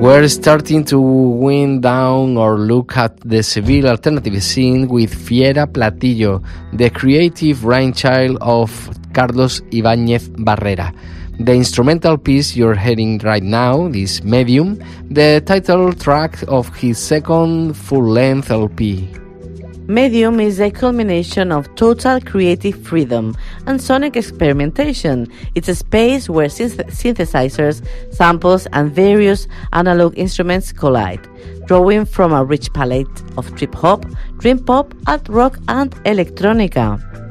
We're starting to wind down or look at the Seville alternative scene with Fiera Platillo, the creative brainchild of Carlos Ibáñez Barrera. The instrumental piece you're hearing right now is Medium, the title track of his second full-length LP. Medium is a culmination of total creative freedom and sonic experimentation. It's a space where synthesizers, samples, and various analog instruments collide, drawing from a rich palette of trip-hop, dream pop, alt rock, and electronica.